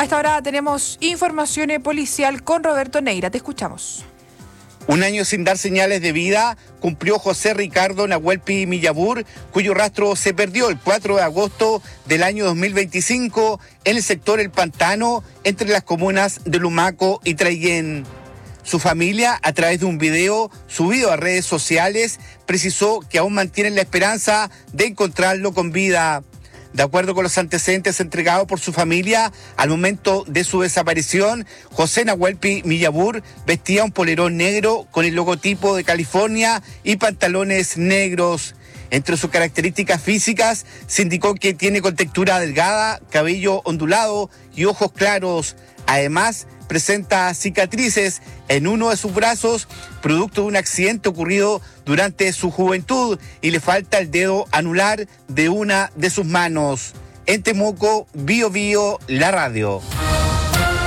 esta hora tenemos información policial con Roberto Neira. Te escuchamos. Un año sin dar señales de vida cumplió José Ricardo Nahuelpi Millabur, cuyo rastro se perdió el 4 de agosto del año 2025 en el sector El Pantano, entre las comunas de Lumaco y Traiguén. Su familia, a través de un video subido a redes sociales, precisó que aún mantienen la esperanza de encontrarlo con vida. De acuerdo con los antecedentes entregados por su familia, al momento de su desaparición, José Nahuelpi Millabur vestía un polerón negro con el logotipo de California y pantalones negros. Entre sus características físicas, se indicó que tiene contextura delgada, cabello ondulado y ojos claros. Además, presenta cicatrices en uno de sus brazos, producto de un accidente ocurrido durante su juventud, y le falta el dedo anular de una de sus manos. En Temuco, Bio Bio, la radio.